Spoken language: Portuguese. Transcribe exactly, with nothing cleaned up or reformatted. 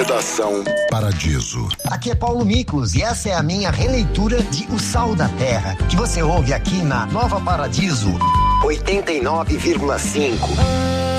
Redação Paradiso. Aqui é Paulo Miklos e essa é a minha releitura de O Sal da Terra, que você ouve aqui na Nova Paradiso oitenta e nove vírgula cinco.